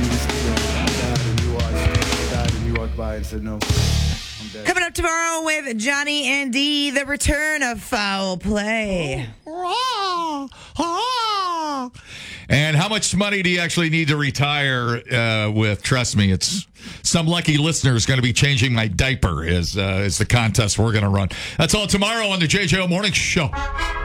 and you walked by and said no. Coming up tomorrow with Johnny and Dee, the return of Foul Play. And how much money do you actually need to retire with? Trust me, it's some lucky listener is going to be changing my diaper is the contest we're going to run. That's all tomorrow on the JJO Morning Show.